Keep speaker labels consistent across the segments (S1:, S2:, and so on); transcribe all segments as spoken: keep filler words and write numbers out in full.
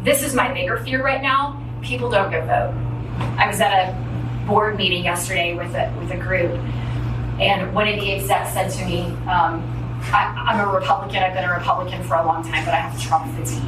S1: this is my bigger fear right now. People don't go vote. I was at a board meeting yesterday with a, with a group, and one of the execs said to me, um, I, I'm a Republican, I've been a Republican for a long time, but I have Trump fatigue.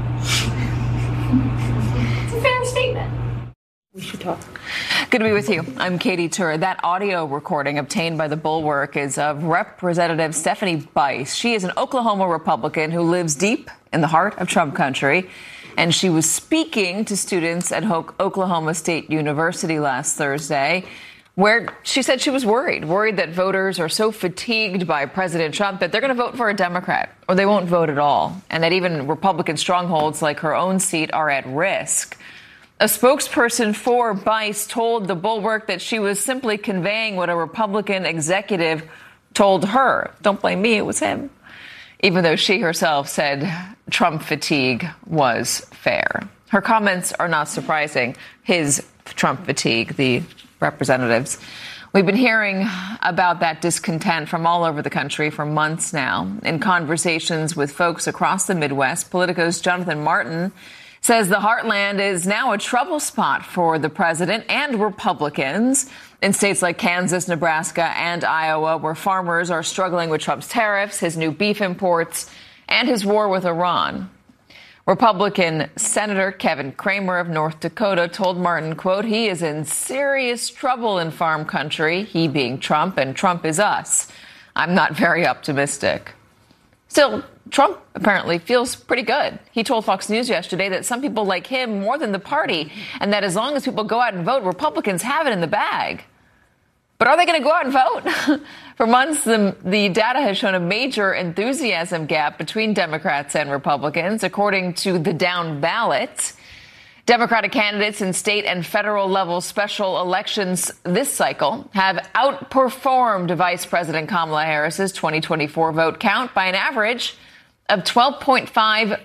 S1: It's a fair statement.
S2: We should talk.
S3: Good to be with you. I'm Katie Tur. That audio recording obtained by the Bulwark is of Representative Stephanie Bice. She is an Oklahoma Republican who lives deep in the heart of Trump country. And she was speaking to students at Oklahoma State University last Thursday, where she said she was worried, worried that voters are so fatigued by President Trump that they're going to vote for a Democrat or they won't vote at all, and that even Republican strongholds like her own seat are at risk. A spokesperson for Bice told the Bulwark that she was simply conveying what a Republican executive told her. Don't blame me, it was him. Even though she herself said Trump fatigue was fair. Her comments are not surprising. His Trump fatigue, the representatives. We've been hearing about that discontent from all over the country for months now. In conversations with folks across the Midwest, Politico's Jonathan Martin says the heartland is now a trouble spot for the president and Republicans in states like Kansas, Nebraska, and Iowa, where farmers are struggling with Trump's tariffs, his new beef imports, and his war with Iran. Republican Senator Kevin Cramer of North Dakota told Martin, quote, he is in serious trouble in farm country, he being Trump, and Trump is us. I'm not very optimistic. Still, Trump apparently feels pretty good. He told Fox News yesterday that some people like him more than the party, and that as long as people go out and vote, Republicans have it in the bag. But are they going to go out and vote? For months, the, the data has shown a major enthusiasm gap between Democrats and Republicans, according to the down ballot. Democratic candidates in state and federal level special elections this cycle have outperformed Vice President Kamala Harris's twenty twenty-four vote count by an average of twelve point five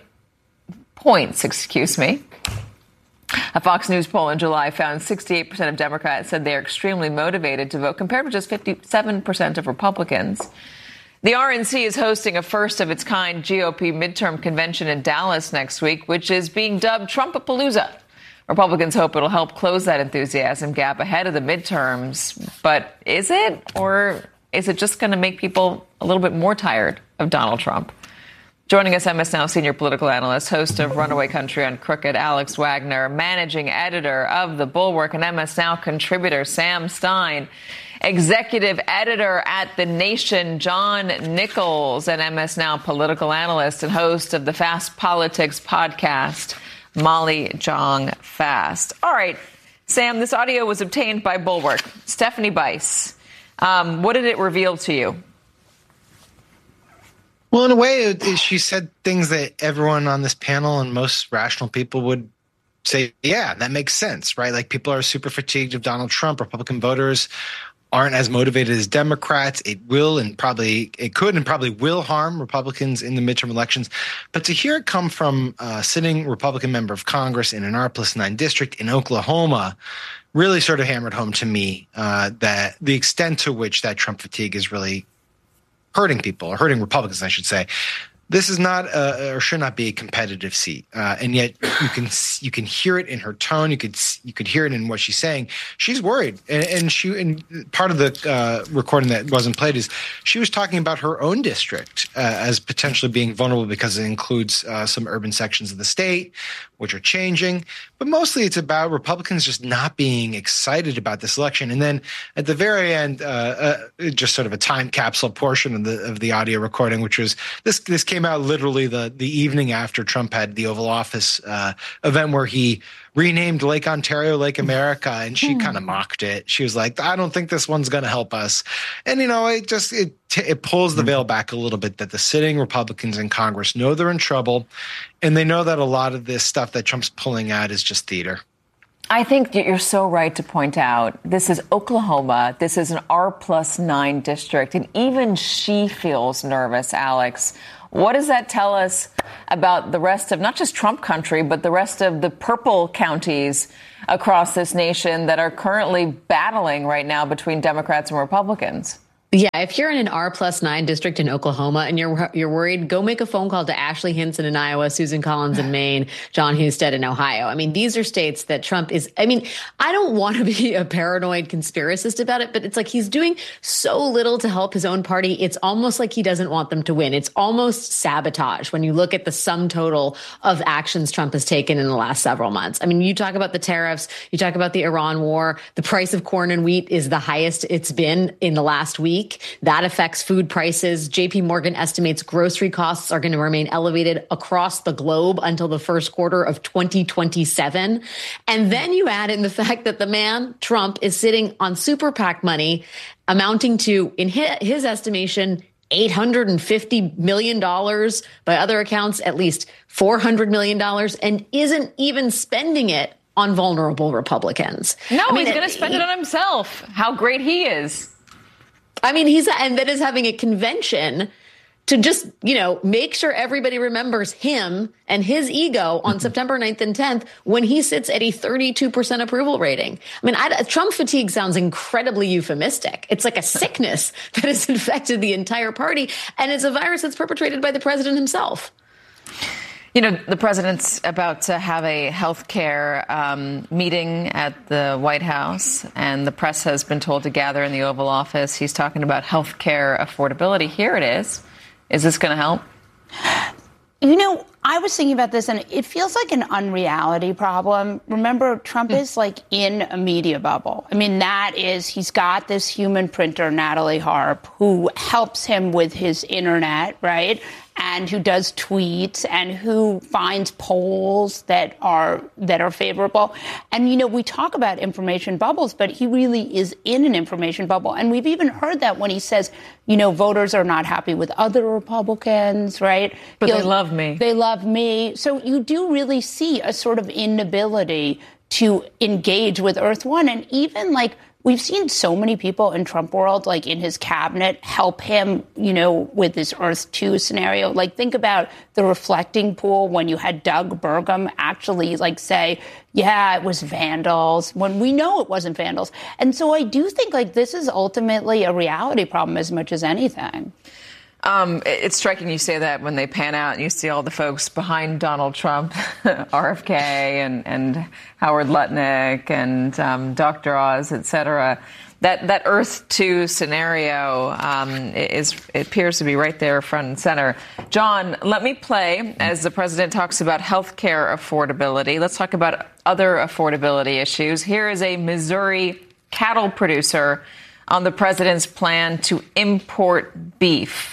S3: points, excuse me. A Fox News poll in July found sixty-eight percent of Democrats said they are extremely motivated to vote, compared with just fifty-seven percent of Republicans. The R N C is hosting a first-of-its-kind G O P midterm convention in Dallas next week, which is being dubbed Trumpapalooza. Republicans hope it'll help close that enthusiasm gap ahead of the midterms. But is it? Or is it just going to make people a little bit more tired of Donald Trump? Joining us, M S Now senior political analyst, host of Runaway Country on Crooked, Alex Wagner, managing editor of The Bulwark, and M S Now contributor, Sam Stein, executive editor at The Nation, John Nichols, and M S Now political analyst and host of the Fast Politics podcast, Molly Jong Fast. All right, Sam, this audio was obtained by Bulwark. Stephanie Bice, um, what did it reveal to you?
S4: Well, in a way, it, it, she said things that everyone on this panel and most rational people would say, yeah, that makes sense, right? Like, people are super fatigued of Donald Trump. Republican voters aren't as motivated as Democrats. It will and probably it could and probably will harm Republicans in the midterm elections. But to hear it come from a sitting Republican member of Congress in an R plus nine district in Oklahoma really sort of hammered home to me uh, that the extent to which that Trump fatigue is really hurting people, or hurting Republicans, I should say. This is not a, or should not be a competitive seat, uh, and yet you can you can hear it in her tone. You could you could hear it in what she's saying. She's worried, and, and she and part of the uh, recording that wasn't played is she was talking about her own district uh, as potentially being vulnerable because it includes uh, some urban sections of the state, which are changing. But mostly, it's about Republicans just not being excited about this election. And then at the very end, uh, uh, just sort of a time capsule portion of the of the audio recording, which was this this came out literally the the evening after Trump had the Oval Office uh, event where he renamed Lake Ontario Lake America, and she mm. kind of mocked it. She was like, "I don't think this one's going to help us." And you know, it just it it pulls the veil back a little bit that the sitting Republicans in Congress know they're in trouble, and they know that a lot of this stuff that Trump's pulling out is just theater.
S3: I think you're so right to point out this is Oklahoma. This is an R plus nine district, and even she feels nervous, Alex. What does that tell us about the rest of not just Trump country, but the rest of the purple counties across this nation that are currently battling right now between Democrats and Republicans?
S2: Yeah, if you're in an R plus nine district in Oklahoma and you're you're worried, go make a phone call to Ashley Hinson in Iowa, Susan Collins in Maine, John Husted in Ohio. I mean, these are states that Trump is, I mean, I don't want to be a paranoid conspiracist about it, but it's like he's doing so little to help his own party. It's almost like he doesn't want them to win. It's almost sabotage when you look at the sum total of actions Trump has taken in the last several months. I mean, you talk about the tariffs, you talk about the Iran war, the price of corn and wheat is the highest it's been in the last week. That affects food prices. J P Morgan estimates grocery costs are going to remain elevated across the globe until the first quarter of twenty twenty-seven. And then you add in the fact that the man, Trump, is sitting on super PAC money amounting to, in his, his estimation, eight hundred fifty million dollars, by other accounts, at least four hundred million dollars, and isn't even spending it on vulnerable Republicans.
S3: No,
S2: I mean,
S3: he's going to spend he, it on himself. How great he is.
S2: I mean, he's, and then is having a convention to just, you know, make sure everybody remembers him and his ego on mm-hmm. September ninth and tenth when he sits at a thirty-two percent approval rating. I mean, I, Trump fatigue sounds incredibly euphemistic. It's like a sickness that has infected the entire party, and it's a virus that's perpetrated by the president himself.
S3: You know, the president's about to have a health care um, meeting at the White House, and the press has been told to gather in the Oval Office. He's talking about health care affordability. Here it is. Is this going to help?
S5: You know, I was thinking about this, and it feels like an unreality problem. Remember, Trump is like in a media bubble. I mean, that is, he's got this human printer, Natalie Harp, who helps him with his internet, right? And who does tweets and who finds polls that are that are favorable. And, you know, we talk about information bubbles, but he really is in an information bubble. And we've even heard that when he says, you know, voters are not happy with other Republicans, right?
S3: But
S5: He'll,
S3: they love me.
S5: They love me. So you do really see a sort of inability to engage with Earth One. And even like, we've seen so many people in Trump world, like in his cabinet, help him, you know, with this Earth two scenario. Like, think about the reflecting pool when you had Doug Burgum actually, like, say, yeah, it was vandals, when we know it wasn't vandals. And so I do think, like, this is ultimately a reality problem as much as anything.
S3: Um, it's striking you say that when they pan out and you see all the folks behind Donald Trump, R F K and, and Howard Lutnick and um, Doctor Oz, et cetera. That, that Earth two scenario um, is it appears to be right there front and center. John, let me play as the president talks about health care affordability. Let's talk about other affordability issues. Here is a Missouri cattle producer on the president's plan to import beef.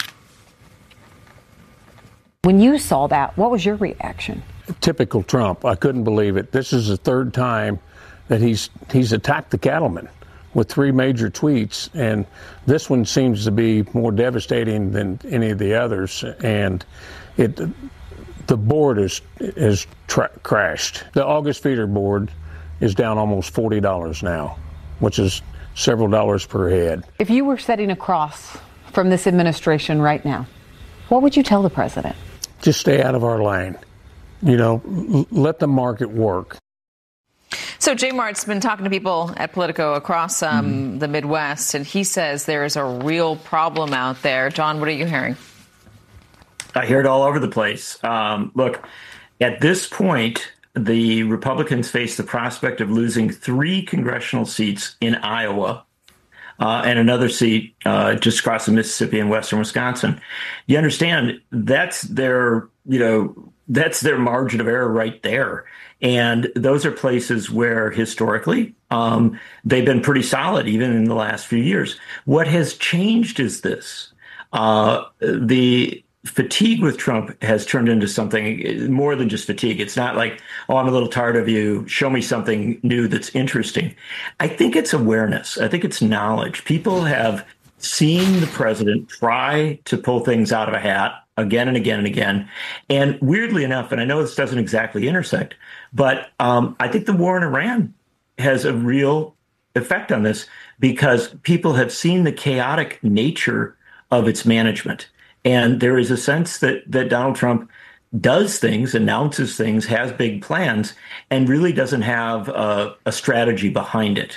S6: When you saw that, what was your reaction?
S7: Typical Trump. I couldn't believe it. This is the third time that he's he's attacked the cattlemen with three major tweets, and this one seems to be more devastating than any of the others. And it the board is is tra- crashed. The August feeder board is down almost forty dollars now, which is several dollars per head.
S6: If you were sitting across from this administration right now, what would you tell the president?
S7: Just stay out of our lane. You know, l- let the market work.
S3: So Jay Mart's been talking to people at Politico across um, mm. the Midwest, and he says there is a real problem out there. John, what are you hearing?
S8: I hear it all over the place. Um, look, at this point, the Republicans face the prospect of losing three congressional seats in Iowa uh, and another seat uh, just across the Mississippi in western Wisconsin. You understand that's their, you know, that's their margin of error right there. And those are places where historically um, they've been pretty solid, even in the last few years. What has changed is this. Uh, the fatigue with Trump has turned into something more than just fatigue. It's not like, oh, I'm a little tired of you. Show me something new that's interesting. I think it's awareness. I think it's knowledge. People have seen the president try to pull things out of a hat again and again and again. And weirdly enough, and I know this doesn't exactly intersect, but um, I think the war in Iran has a real effect on this because people have seen the chaotic nature of its management. And there is a sense that, that Donald Trump does things, announces things, has big plans, and really doesn't have a, a strategy behind it.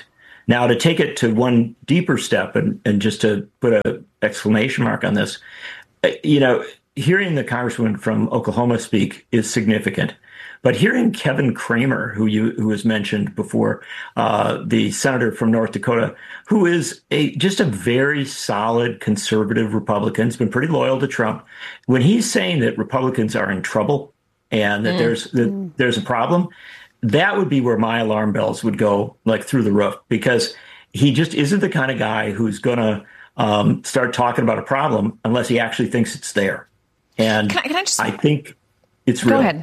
S8: Now, to take it to one deeper step and, and just to put an exclamation mark on this, you know, hearing the congresswoman from Oklahoma speak is significant. But hearing Kevin Cramer, who you who was mentioned before, uh, the senator from North Dakota, who is a just a very solid conservative Republican, has been pretty loyal to Trump, when he's saying that Republicans are in trouble and that mm. there's that there's a problem, that would be where my alarm bells would go like through the roof, because he just isn't the kind of guy who's going to um, start talking about a problem unless he actually thinks it's there. And
S3: can I, can I, just...
S8: I think it's real.
S3: Go ahead.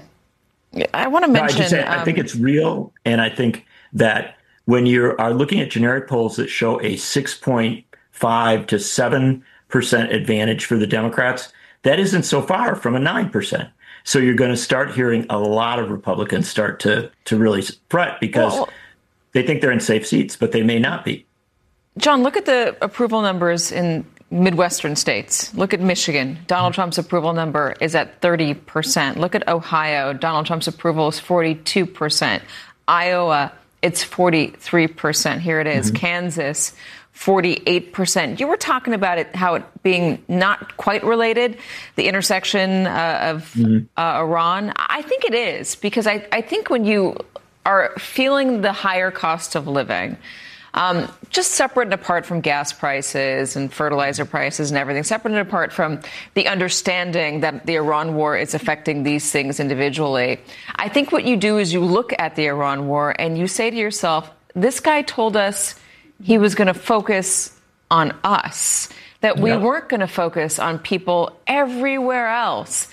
S3: I want to mention.
S8: No, I, say,
S3: um,
S8: I think it's real, and I think that when you are looking at generic polls that show a six point five to seven percent advantage for the Democrats, that isn't so far from a nine percent. So you're going to start hearing a lot of Republicans start to to really fret because well, they think they're in safe seats, but they may not be.
S3: John, look at the approval numbers in Midwestern states. Look at Michigan. Donald Trump's approval number is at thirty percent. Look at Ohio. Donald Trump's approval is forty-two percent. Iowa, it's forty-three percent. Here it is. Mm-hmm. Kansas, forty-eight percent. You were talking about it, how it being not quite related, the intersection uh, of mm-hmm. uh, Iran. I think it is, because I, I think when you are feeling the higher cost of living, Um, just separate and apart from gas prices and fertilizer prices and everything, separate and apart from the understanding that the Iran war is affecting these things individually, I think what you do is you look at the Iran war and you say to yourself, this guy told us he was going to focus on us, that we yep. weren't going to focus on people everywhere else.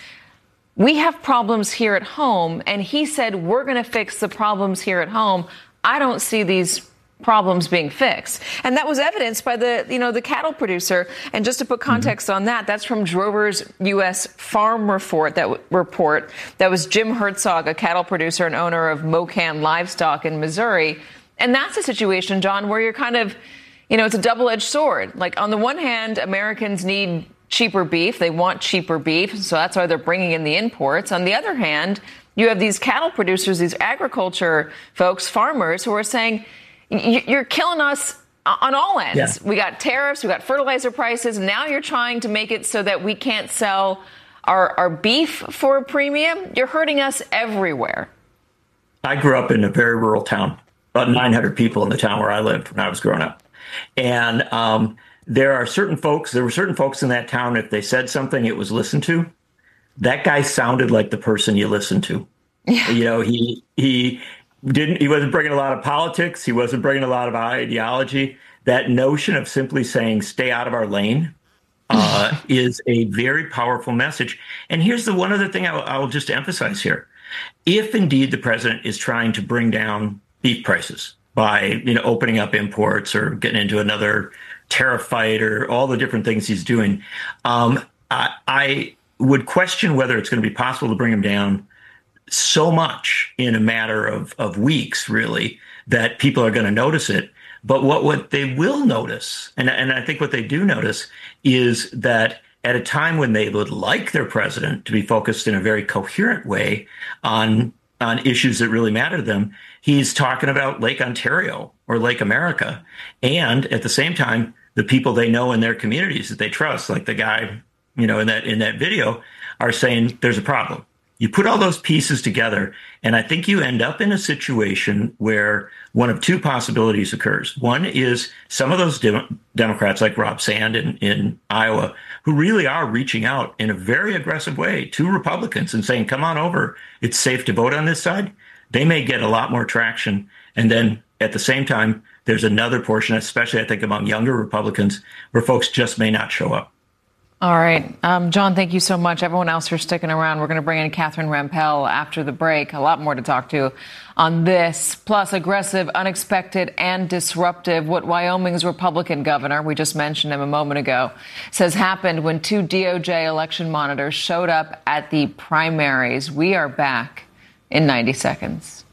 S3: We have problems here at home, and he said we're going to fix the problems here at home. I don't see these problems being fixed. And that was evidenced by the, you know, the cattle producer. And just to put context mm-hmm. on that, that's from Drover's U S Farm Report, that w- report. That was Jim Herzog, a cattle producer and owner of Mocan Livestock in Missouri. And that's a situation, John, where you're kind of, you know, it's a double-edged sword. Like, on the one hand, Americans need cheaper beef. They want cheaper beef. So that's why they're bringing in the imports. On the other hand, you have these cattle producers, these agriculture folks, farmers, who are saying, you're killing us on all ends. Yeah. We got tariffs, we got fertilizer prices. Now you're trying to make it so that we can't sell our, our beef for a premium. You're hurting us everywhere.
S8: I grew up in a very rural town, about nine hundred people in the town where I lived when I was growing up. And um, there are certain folks, there were certain folks in that town, if they said something, it was listened to. That guy sounded like the person you listened to. Yeah. You know, he he... Didn't he wasn't bringing a lot of politics. He wasn't bringing a lot of ideology. That notion of simply saying, stay out of our lane, uh, is a very powerful message. And here's the one other thing I will, I will just emphasize here. If indeed the president is trying to bring down beef prices by, you know, opening up imports or getting into another tariff fight or all the different things he's doing, um, I, I would question whether it's going to be possible to bring him down so much in a matter of, of weeks, really, that people are going to notice it. But what, what they will notice, and, and I think what they do notice, is that at a time when they would like their president to be focused in a very coherent way on, on issues that really matter to them, he's talking about Lake Ontario or Lake America. And at the same time, the people they know in their communities that they trust, like the guy, you know, in that in that video, are saying there's a problem. You put all those pieces together, and I think you end up in a situation where one of two possibilities occurs. One is some of those dem- Democrats like Rob Sand in, in Iowa, who really are reaching out in a very aggressive way to Republicans and saying, come on over, it's safe to vote on this side. They may get a lot more traction. And then at the same time, there's another portion, especially I think among younger Republicans, where folks just may not show up.
S3: All right. Um, John, thank you so much. Everyone else for sticking around. We're going to bring in Catherine Rampell after the break. A lot more to talk to on this. Plus, aggressive, unexpected, and disruptive. What Wyoming's Republican governor, we just mentioned him a moment ago, says happened when two D O J election monitors showed up at the primaries. We are back in ninety seconds.